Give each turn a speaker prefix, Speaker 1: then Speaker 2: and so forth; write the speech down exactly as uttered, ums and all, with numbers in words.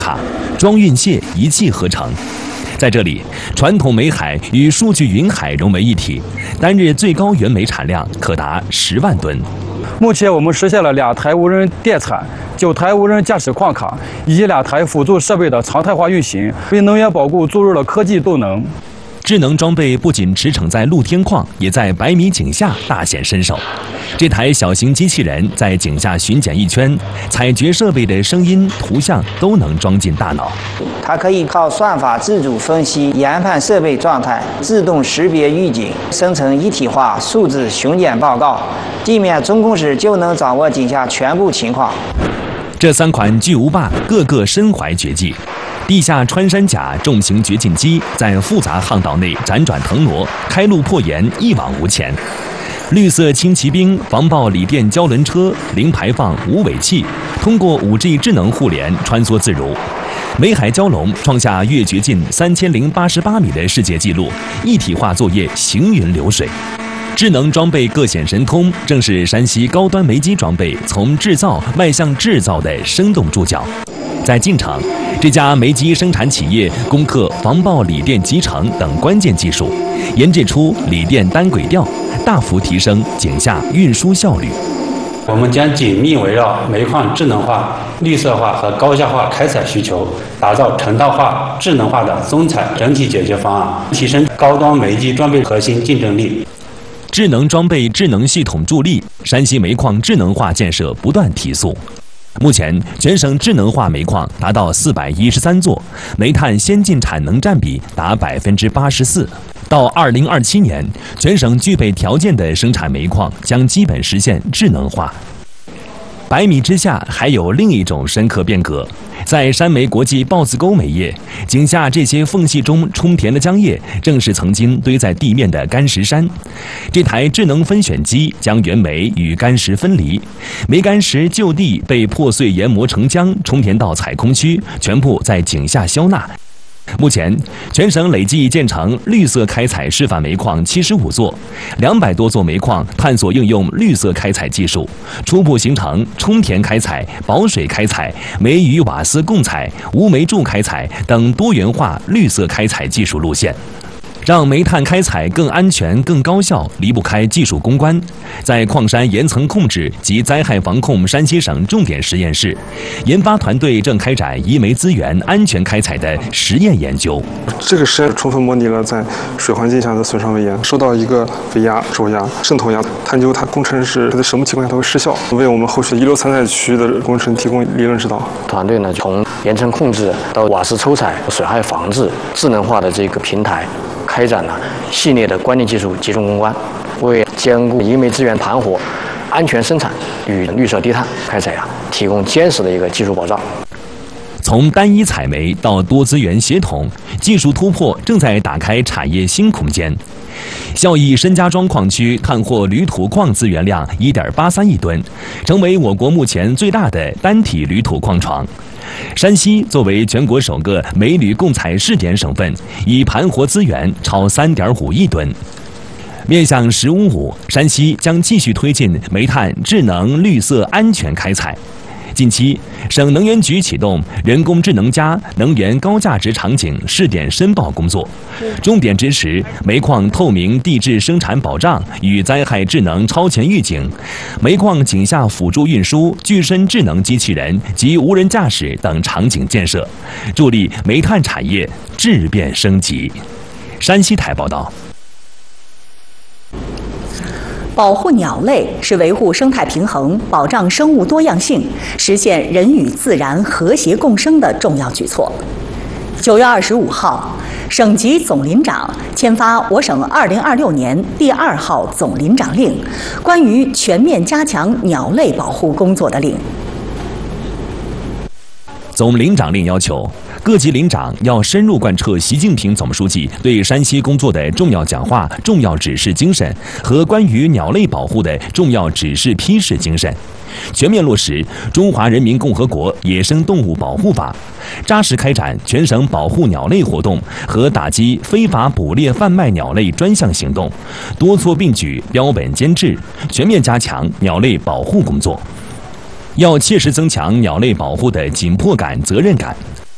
Speaker 1: 卡装运蟹一气呵成。在这里，传统煤海与数据云海融为一体，单日最高原煤产量可达十万吨。
Speaker 2: 目前我们实现了两台无人电铲、九台无人驾驶矿卡以及两台辅助设备的常态化运行，为能源保护注入了科技动能。
Speaker 1: 智能装备不仅驰骋在露天矿，也在百米井下大显身手。这台小型机器人在井下巡检一圈，采掘设备的声音、图像都能装进大脑。
Speaker 3: 它可以靠算法自主分析研判设备状态，自动识别预警，生成一体化数字巡检报告。地面中控时就能掌握井下全部情况。
Speaker 1: 这三款巨无霸个个身怀绝技。地下穿山甲重型掘进机在复杂巷道内辗转腾挪，开路破岩，一往无前。绿色轻骑兵防爆锂电胶轮车，零排放无尾气，通过 五 G 智能互联穿梭自如。煤海蛟龙创下月掘进三千零八十八米的世界纪录，一体化作业行云流水。智能装备各显神通，正是山西高端煤机装备从制造迈向制造的生动注脚。在晋城，这家煤机生产企业攻克防爆锂电集成等关键技术，研制出锂电单轨吊，大幅提升井下运输效率。
Speaker 4: 我们将紧密围绕煤矿智能化、绿色化和高效化开采需求，打造成套化、智能化的综采整体解决方案，提升高端煤机装备核心竞争力。
Speaker 1: 智能装备、智能系统助力，山西煤矿智能化建设不断提速。目前，全省智能化煤矿达到四百一十三座，煤炭先进产能占比达百分之八十四。到二零二七年，全省具备条件的生产煤矿将基本实现智能化。百米之下还有另一种深刻变革，在山煤国际豹子沟煤业井下，这些缝隙中充填的浆液，正是曾经堆在地面的干石山。这台智能分选机将原煤与干石分离，煤干石就地被破碎研磨成浆，充填到采空区，全部在井下消纳。目前，全省累计建成绿色开采示范煤矿七十五座，两百多座煤矿探索应用绿色开采技术，初步形成充填开采、保水开采、煤与瓦斯共采、无煤柱开采等多元化绿色开采技术路线。让煤炭开采更安全、更高效，离不开技术攻关。在矿山岩层控制及灾害防控山西省重点实验室，研发团队正开展移煤资源安全开采的实验研究。
Speaker 5: 这个实验充分模拟了在水环境下的损伤危岩，受到一个微压、轴压、渗透压，探究它工程是在什么情况下它会失效，为我们后续遗留参采区的工程提供理论指导。
Speaker 6: 团队呢，从岩层控制到瓦斯抽采、水害防治、智能化的这个平台。开展了系列的关键技术集中攻关，为兼顾移煤资源盘活、安全生产与绿色低碳开采啊，提供坚实的一个技术保障。
Speaker 1: 从单一采煤到多资源协同，技术突破正在打开产业新空间。孝义申家庄矿区探获铝土矿资源量 一点八三亿吨，成为我国目前最大的单体铝土矿床。山西作为全国首个煤铝共采试点省份，已盘活资源超 三点五亿吨。面向“十五五”，山西将继续推进煤炭智能、绿色、安全开采。近期，省能源局启动人工智能加能源高价值场景试点申报工作，重点支持煤矿透明地质生产保障与灾害智能超前预警、煤矿井下辅助运输、具身智能机器人及无人驾驶等场景建设，助力煤炭产业质变升级。山西台报道。
Speaker 7: 保护鸟类是维护生态平衡、保障生物多样性、实现人与自然和谐共生的重要举措。九月二十五号，省级总林长签发我省二零二六年第二号总林长令，关于全面加强鸟类保护工作的令。
Speaker 1: 总林长令要求，各级领长要深入贯彻习近平总书记对山西工作的重要讲话、重要指示精神和关于鸟类保护的重要指示批示精神，全面落实《中华人民共和国野生动物保护法》，扎实开展全省保护鸟类活动和打击非法捕猎贩卖鸟类专项行动，多措并举，标本兼治，全面加强鸟类保护工作。要切实增强鸟类保护的紧迫感、责任感，